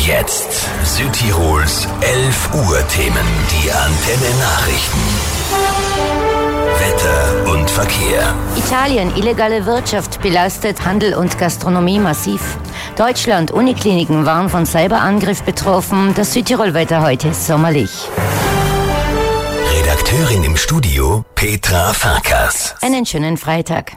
Jetzt Südtirols 11 Uhr Themen, die Antenne Nachrichten. Wetter und Verkehr. Italien, illegale Wirtschaft belastet Handel und Gastronomie massiv. Deutschland, Unikliniken waren von Cyberangriff betroffen. Das Südtirol-Wetter heute sommerlich. Redakteurin im Studio Petra Farkas. Einen schönen Freitag.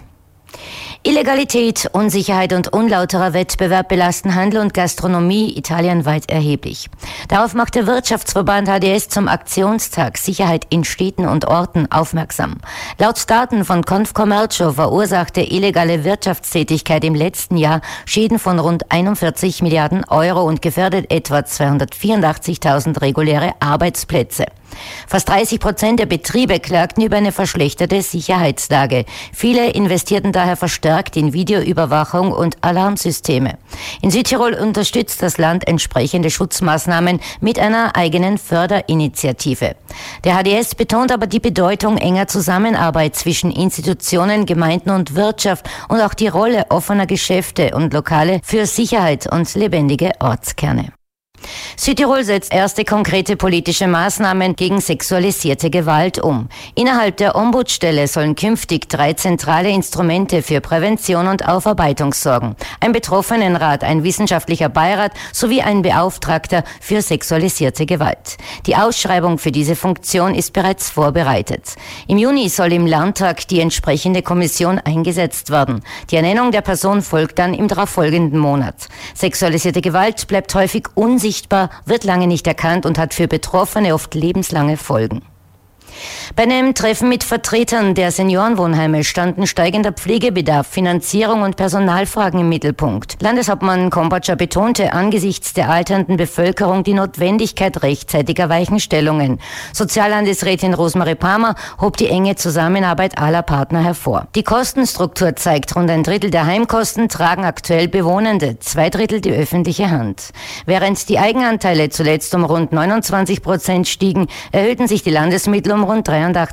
Illegalität, Unsicherheit und unlauterer Wettbewerb belasten Handel und Gastronomie italienweit erheblich. Darauf macht der Wirtschaftsverband HDS zum Aktionstag Sicherheit in Städten und Orten aufmerksam. Laut Daten von Confcommercio verursachte illegale Wirtschaftstätigkeit im letzten Jahr Schäden von rund 41 Milliarden Euro und gefährdet etwa 284.000 reguläre Arbeitsplätze. Fast 30% der Betriebe klagten über eine verschlechterte Sicherheitslage. Viele investierten daher verstärkt in Videoüberwachung und Alarmsysteme. In Südtirol unterstützt das Land entsprechende Schutzmaßnahmen mit einer eigenen Förderinitiative. Der HDS betont aber die Bedeutung enger Zusammenarbeit zwischen Institutionen, Gemeinden und Wirtschaft und auch die Rolle offener Geschäfte und Lokale für Sicherheit und lebendige Ortskerne. Südtirol setzt erste konkrete politische Maßnahmen gegen sexualisierte Gewalt um. Innerhalb der Ombudsstelle sollen künftig 3 zentrale Instrumente für Prävention und Aufarbeitung sorgen. Ein Betroffenenrat, ein wissenschaftlicher Beirat sowie ein Beauftragter für sexualisierte Gewalt. Die Ausschreibung für diese Funktion ist bereits vorbereitet. Im Juni soll im Landtag die entsprechende Kommission eingesetzt werden. Die Ernennung der Person folgt dann im darauffolgenden Monat. Sexualisierte Gewalt bleibt häufig unsichtbar, wird lange nicht erkannt und hat für Betroffene oft lebenslange Folgen. Bei einem Treffen mit Vertretern der Seniorenwohnheime standen steigender Pflegebedarf, Finanzierung und Personalfragen im Mittelpunkt. Landeshauptmann Kompatscher betonte angesichts der alternden Bevölkerung die Notwendigkeit rechtzeitiger Weichenstellungen. Soziallandesrätin Rosemarie Palmer hob die enge Zusammenarbeit aller Partner hervor. Die Kostenstruktur zeigt, rund 1/3 der Heimkosten tragen aktuell Bewohnende, 2/3 die öffentliche Hand. Während die Eigenanteile zuletzt um rund 29% stiegen, erhöhten sich die Landesmittel um rund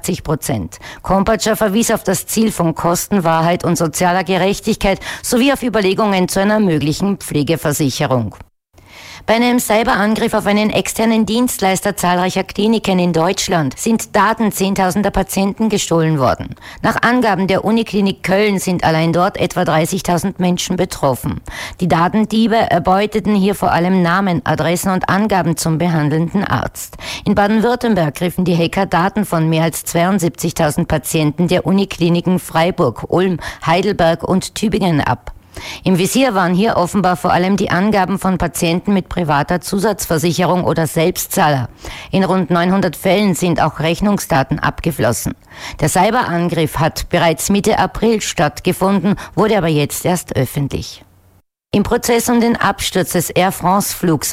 83%. Kompatscher verwies auf das Ziel von Kostenwahrheit und sozialer Gerechtigkeit sowie auf Überlegungen zu einer möglichen Pflegeversicherung. Bei einem Cyberangriff auf einen externen Dienstleister zahlreicher Kliniken in Deutschland sind Daten zehntausender Patienten gestohlen worden. Nach Angaben der Uniklinik Köln sind allein dort etwa 30.000 Menschen betroffen. Die Datendiebe erbeuteten hier vor allem Namen, Adressen und Angaben zum behandelnden Arzt. In Baden-Württemberg griffen die Hacker Daten von mehr als 72.000 Patienten der Unikliniken Freiburg, Ulm, Heidelberg und Tübingen ab. Im Visier waren hier offenbar vor allem die Angaben von Patienten mit privater Zusatzversicherung oder Selbstzahler. In rund 900 Fällen sind auch Rechnungsdaten abgeflossen. Der Cyberangriff hat bereits Mitte April stattgefunden, wurde aber jetzt erst öffentlich. Im Prozess um den Absturz des Air France-Flugs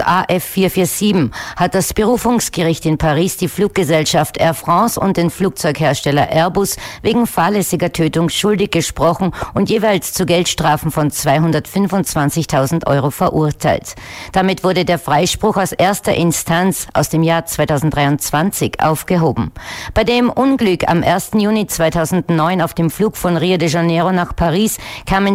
AF447 hat das Berufungsgericht in Paris die Fluggesellschaft Air France und den Flugzeughersteller Airbus wegen fahrlässiger Tötung schuldig gesprochen und jeweils zu Geldstrafen von 225.000 Euro verurteilt. Damit wurde der Freispruch aus erster Instanz aus dem Jahr 2023 aufgehoben. Bei dem Unglück am 1. Juni 2009 auf dem Flug von Rio de Janeiro nach Paris kamen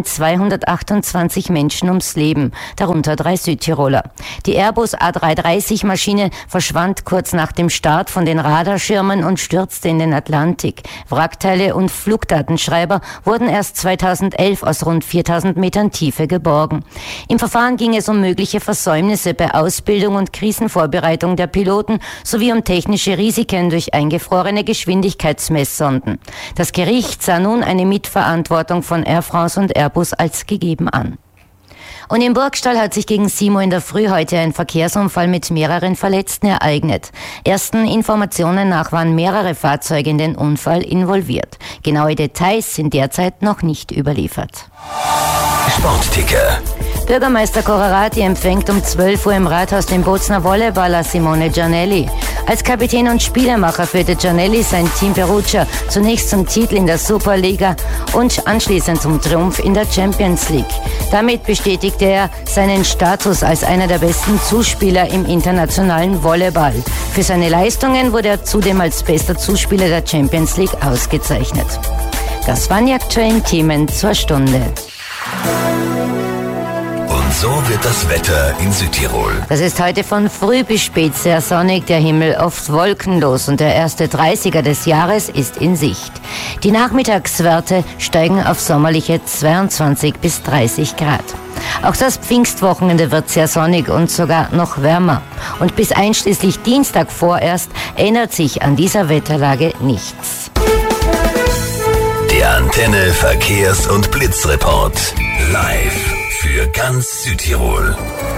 228 Menschen ums Leben, darunter 3 Südtiroler. Die Airbus A330-Maschine verschwand kurz nach dem Start von den Radarschirmen und stürzte in den Atlantik. Wrackteile und Flugdatenschreiber wurden erst 2011 aus rund 4.000 Metern Tiefe geborgen. Im Verfahren ging es um mögliche Versäumnisse bei Ausbildung und Krisenvorbereitung der Piloten sowie um technische Risiken durch eingefrorene Geschwindigkeitsmesssonden. Das Gericht sah nun eine Mitverantwortung von Air France und Airbus als gegeben an. Und im Burgstall hat sich gegen 7 Uhr in der Früh heute ein Verkehrsunfall mit mehreren Verletzten ereignet. Ersten Informationen nach waren mehrere Fahrzeuge in den Unfall involviert. Genaue Details sind derzeit noch nicht überliefert. Sportticker. Bürgermeister Corrarati empfängt um 12 Uhr im Rathaus den Bozner Volleyballer Simone Giannelli. Als Kapitän und Spielermacher führte Giannelli sein Team Perugia zunächst zum Titel in der Superliga und anschließend zum Triumph in der Champions League. Damit bestätigte er seinen Status als einer der besten Zuspieler im internationalen Volleyball. Für seine Leistungen wurde er zudem als bester Zuspieler der Champions League ausgezeichnet. Das waren die aktuellen Themen zur Stunde. so wird das Wetter in Südtirol. Das ist heute von früh bis spät sehr sonnig, der Himmel oft wolkenlos und der erste 30er des Jahres ist in Sicht. Die Nachmittagswerte steigen auf sommerliche 22 bis 30 Grad. Auch das Pfingstwochenende wird sehr sonnig und sogar noch wärmer. Und bis einschließlich Dienstag vorerst ändert sich an dieser Wetterlage nichts. Der Antenne Verkehrs- und Blitzreport. Live für ganz Südtirol.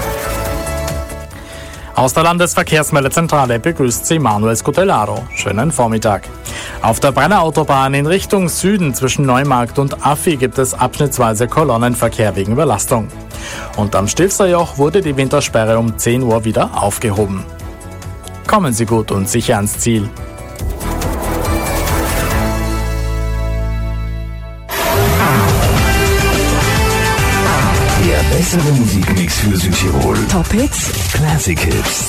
Aus der Landesverkehrsmeldezentrale begrüßt Sie Manuel Scutellaro. Schönen Vormittag. Auf der Brenner Autobahn in Richtung Süden zwischen Neumarkt und Affi gibt es abschnittsweise Kolonnenverkehr wegen Überlastung. Und am Stilfserjoch wurde die Wintersperre um 10 Uhr wieder aufgehoben. Kommen Sie gut und sicher ans Ziel. Der bessere Musikmix für Südtirol. Top Hits, Classic Hits.